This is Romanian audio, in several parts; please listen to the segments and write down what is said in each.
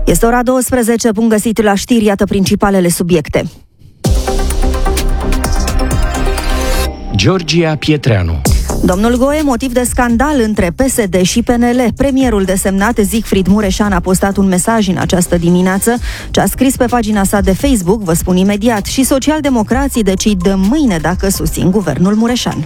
Este ora 12, bun găsit la știri, iată principalele subiecte. Georgia Pietreanu. Domnul Goe, motiv de scandal între PSD și PNL. Premierul desemnat Siegfried Mureșan a postat un mesaj în această dimineață. Ce a scris pe pagina sa de Facebook, vă spun imediat. Și socialdemocrații decid de mâine dacă susțin guvernul Mureșan.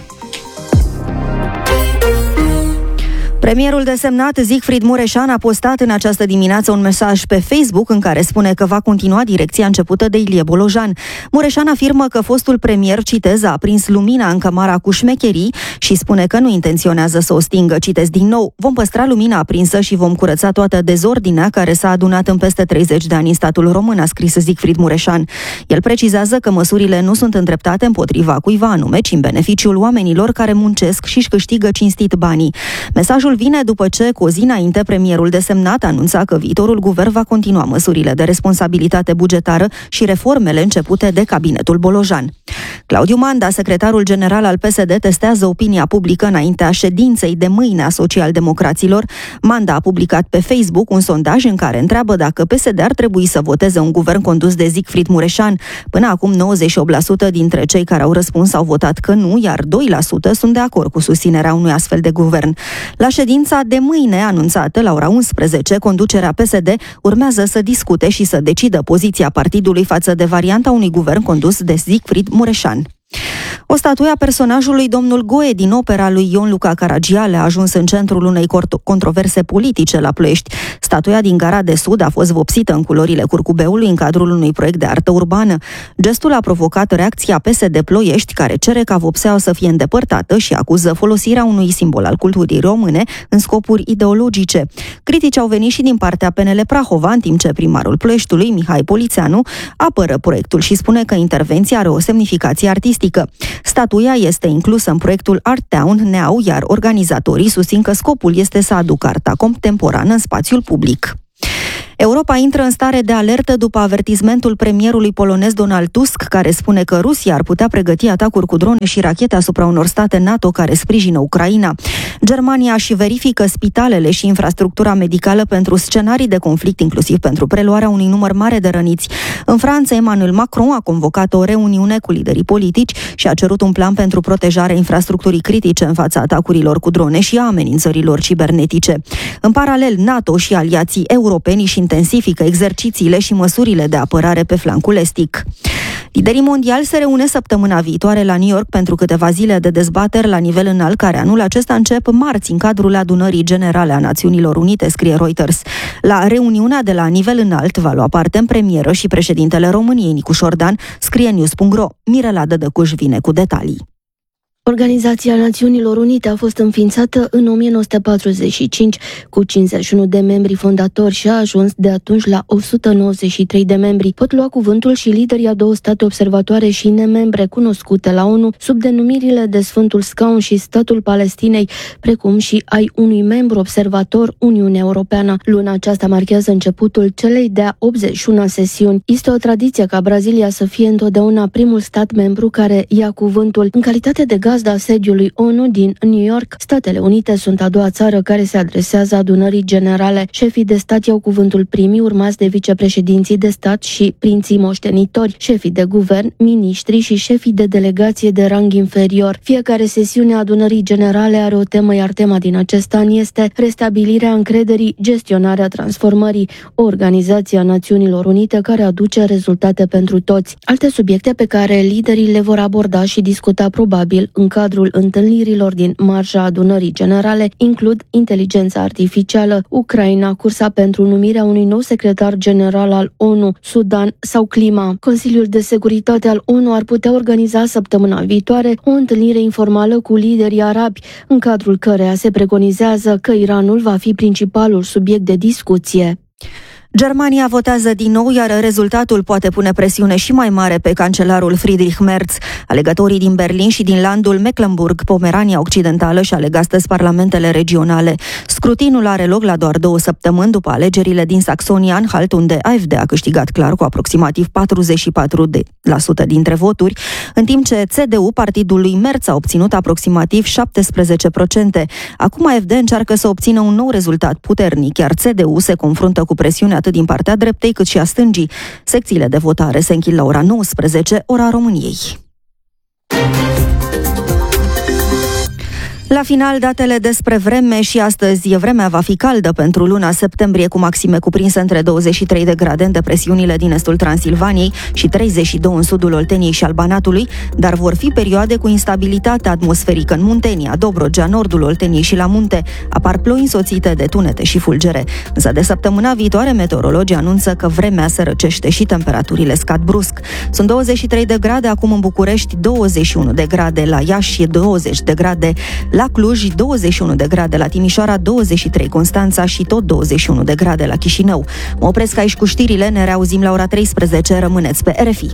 Premierul desemnat Siegfried Mureșan a postat în această dimineață un mesaj pe Facebook în care spune că va continua direcția începută de Ilie Bolojan. Mureșan afirmă că fostul premier, citez, a aprins lumina în cămara cu șmecherii și spune că nu intenționează să o stingă, citez din nou, vom păstra lumina aprinsă și vom curăța toată dezordinea care s-a adunat în peste 30 de ani în statul român, a scris Siegfried Mureșan. El precizează că măsurile nu sunt îndreptate împotriva cuiva anume, ci în beneficiul oamenilor care muncesc și își câștigă cinstit banii. Mesajul vine după ce, cu o zi înainte, premierul desemnat anunța că viitorul guvern va continua măsurile de responsabilitate bugetară și reformele începute de cabinetul Bolojan. Claudiu Manda, secretarul general al PSD, testează opinia publică înaintea ședinței de mâine a socialdemocraților. Manda a publicat pe Facebook un sondaj în care întreabă dacă PSD ar trebui să voteze un guvern condus de Siegfried Mureșan. Până acum 98% dintre cei care au răspuns au votat că nu, iar 2% sunt de acord cu susținerea unui astfel de guvern. La ședința de mâine, anunțată la ora 11, conducerea PSD urmează să discute și să decidă poziția partidului față de varianta unui guvern condus de Siegfried Mureșan. O statuie a personajului Domnul Goe din opera lui Ion Luca Caragiale a ajuns în centrul unei controverse politice la Ploiești. Statuia din Gara de Sud a fost vopsită în culorile curcubeului în cadrul unui proiect de artă urbană. Gestul a provocat reacția PSD Ploiești, care cere ca vopseaua să fie îndepărtată și acuză folosirea unui simbol al culturii române în scopuri ideologice. Critici au venit și din partea PNL Prahova, în timp ce primarul Ploieștiului, Mihai Polițeanu, apără proiectul și spune că intervenția are o semnificație artistică. Statuia este inclusă în proiectul Art Town Neau, iar organizatorii susțin că scopul este să aducă arta contemporană în spațiul public. Europa intră în stare de alertă după avertismentul premierului polonez Donald Tusk, care spune că Rusia ar putea pregăti atacuri cu drone și rachete asupra unor state NATO care sprijină Ucraina. Germania își verifică spitalele și infrastructura medicală pentru scenarii de conflict, inclusiv pentru preluarea unui număr mare de răniți. În Franța, Emmanuel Macron a convocat o reuniune cu liderii politici și a cerut un plan pentru protejarea infrastructurii critice în fața atacurilor cu drone și a amenințărilor cibernetice. În paralel, NATO și aliații europeni își intensifică exercițiile și măsurile de apărare pe flancul estic. Liderii mondiali se reunesc săptămâna viitoare la New York pentru câteva zile de dezbateri la nivel înalt, care anul acesta încep marți în cadrul adunării generale a Națiunilor Unite, scrie Reuters. La reuniunea de la nivel înalt va lua parte în premieră și președintele României, Nicu Șordan, scrie news.ro. Mirela Dădăcuș vine cu detalii. Organizația Națiunilor Unite a fost înființată în 1945 cu 51 de membri fondatori și a ajuns de atunci la 193 de membri. Pot lua cuvântul și liderii a două state observatoare și nemembre cunoscute la ONU sub denumirile de Sfântul Scaun și Statul Palestinei, precum și ai unui membru observator, Uniunea Europeană. Luna aceasta marchează începutul celei de-a 81-a sesiuni. Este o tradiție ca Brazilia să fie întotdeauna primul stat membru care ia cuvântul. În calitate de gazda sediului ONU din New York, Statele Unite sunt a doua țară care se adresează adunării generale. Șefii de stat iau cuvântul primii, urmați de vicepreședinții de stat și prinții moștenitori, șefii de guvern, miniștri și șefii de delegație de rang inferior. Fiecare sesiune a adunării generale are o temă, iar tema din acest an este restabilirea încrederii, gestionarea transformării, o organizație a Națiunilor Unite care aduce rezultate pentru toți. Alte subiecte pe care liderii le vor aborda și discuta probabil în cadrul întâlnirilor din marja adunării generale includ inteligența artificială, Ucraina, cursa pentru numirea unui nou secretar general al ONU, Sudan sau clima. Consiliul de Securitate al ONU ar putea organiza săptămâna viitoare o întâlnire informală cu liderii arabi, în cadrul căreia se preconizează că Iranul va fi principalul subiect de discuție. Germania votează din nou, iar rezultatul poate pune presiune și mai mare pe cancelarul Friedrich Merz. Alegătorii din Berlin și din landul Mecklenburg-Pomerania Occidentală și aleg astăzi parlamentele regionale. Scrutinul are loc la doar 2 săptămâni după alegerile din Saxonia-Anhalt, unde AfD a câștigat clar cu aproximativ 44% dintre voturi, în timp ce CDU, partidul lui Merz, a obținut aproximativ 17%. Acum AfD încearcă să obțină un nou rezultat puternic, iar CDU se confruntă cu presiunea atât din partea dreptei cât și a stângii. Secțiile de votare se închid la ora 19, ora României. La final, datele despre vreme și astăzi. Vremea va fi caldă pentru luna septembrie, cu maxime cuprinse între 23 de grade în depresiunile din estul Transilvaniei și 32 în sudul Olteniei și al Banatului, dar vor fi perioade cu instabilitate atmosferică în Muntenia, Dobrogea, nordul Olteniei și la munte. Apar ploi însoțite de tunete și fulgere. Însă de săptămâna viitoare, meteorologii anunță că vremea se răcește și temperaturile scad brusc. Sunt 23 de grade acum în București, 21 de grade la Iași, 20 de grade la Cluj, 21 de grade la Timișoara, 23 Constanța și tot 21 de grade la Chișinău. Mă opresc aici cu știrile, ne reauzim la ora 13, rămâneți pe RFI.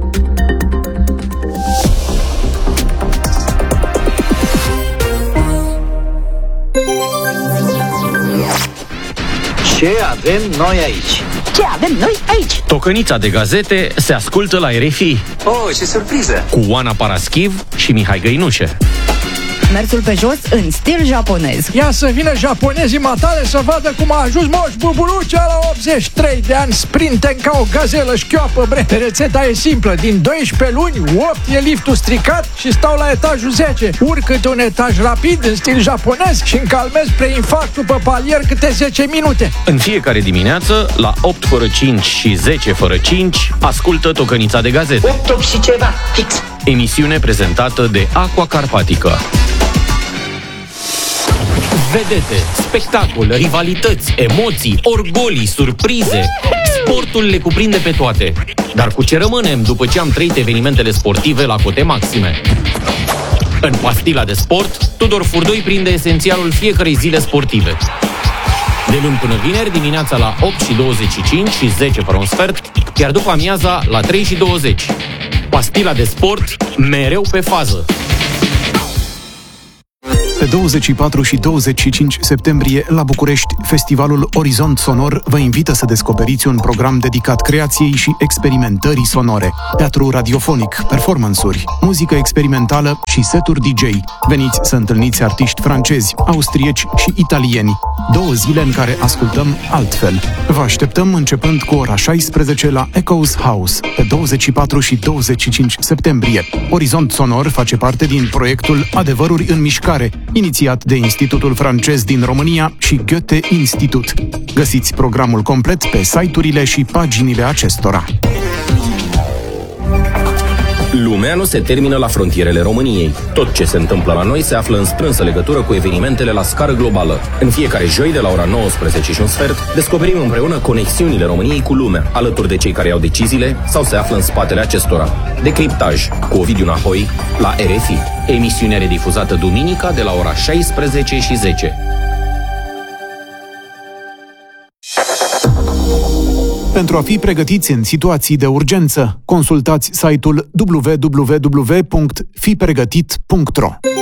Ce avem noi aici? Ce avem noi aici? Tocănița de gazete se ascultă la RFI. Oh, ce surpriză! Cu Oana Paraschiv și Mihai Găinușe. Mersul pe jos în stil japonez. Ia să vină japonezii matale să vadă cum a ajuns Moș Buburucea la 83 de ani, sprinten ca o gazelă șchioapă, bre. Rețeta e simplă, din 12 luni, 8 e liftul stricat și stau la etajul 10. Urc câte un etaj rapid în stil japonez și încalmez preinfarctul pe palier câte 10 minute. În fiecare dimineață, la 8 fără 5 și 10 fără 5, ascultă Tocănița de gazete. 8 și ceva, fix. Emisiune prezentată de Aqua Carpatica. Vedete, spectacol, rivalități, emoții, orgolii, surprize. Sportul le cuprinde pe toate. Dar cu ce rămânem după ce am trăit evenimentele sportive la cote maxime? În Pastila de Sport, Tudor Furdoi prinde esențialul fiecărei zile sportive. De luni până vineri, dimineața la 8:25 și 10 fără un sfert, iar după amiaza la 3:20. Pastila de Sport, mereu pe fază. Pe 24 și 25 septembrie, la București, festivalul Orizont Sonor vă invită să descoperiți un program dedicat creației și experimentării sonore. Teatru radiofonic, performance-uri, muzică experimentală și seturi DJ. Veniți să întâlniți artiști francezi, austrieci și italieni. 2 zile în care ascultăm altfel. Vă așteptăm începând cu ora 16 la Echoes House, pe 24 și 25 septembrie. Orizont Sonor face parte din proiectul Adevăruri în mișcare, inițiat de Institutul Francez din România și Goethe Institut. Găsiți programul complet pe site-urile și paginile acestora. Lumea nu se termină la frontierele României. Tot ce se întâmplă la noi se află în strânsă legătură cu evenimentele la scară globală. În fiecare joi, de la ora 19 și un sfert, descoperim împreună conexiunile României cu lumea, alături de cei care iau deciziile sau se află în spatele acestora. Decriptaj cu Ovidiu Nahoi la RFI. Emisiunea redifuzată duminica de la ora 16:10. Pentru a fi pregătiți în situații de urgență, consultați site-ul www.fipregătit.ro.